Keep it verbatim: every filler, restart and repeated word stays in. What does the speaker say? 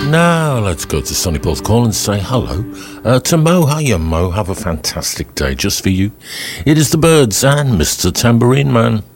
Now let's go to Sonny Paul's call and say hello uh, to Mo. Hiya, Mo. Have a fantastic day just for you. It is the Birds and Mister Tambourine Man.